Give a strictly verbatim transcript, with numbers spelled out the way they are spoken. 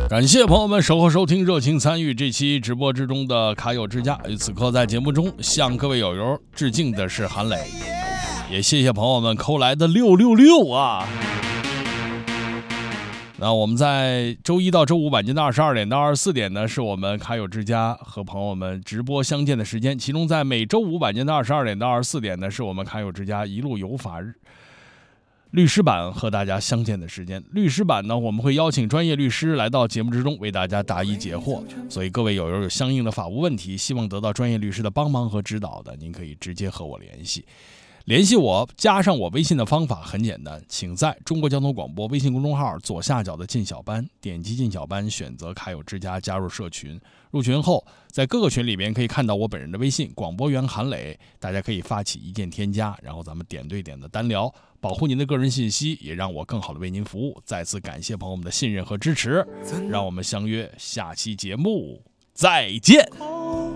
感谢朋友们守候收听，热情参与这期直播之中的卡友之家。此刻在节目中向各位友友致敬的是韩磊，也谢谢朋友们扣来的六六六啊。那我们在周一到周五晚间的二十二点到二十四点呢，是我们卡友之家和朋友们直播相见的时间。其中在每周五晚间的二十二点到二十四点呢，是我们卡友之家一路有法日律师版和大家相见的时间。律师版呢，我们会邀请专业律师来到节目之中为大家答疑解惑，所以各位友友有相应的法务问题，希望得到专业律师的帮忙和指导的，您可以直接和我联系。联系我加上我微信的方法很简单，请在中国交通广播微信公众号左下角的进小班点击进小班，选择卡友之家加入社群。入群后在各个群里边可以看到我本人的微信广播员韩磊，大家可以发起一键添加，然后咱们点对点的单聊，保护您的个人信息，也让我更好的为您服务。再次感谢朋友们的信任和支持，让我们相约下期节目再见。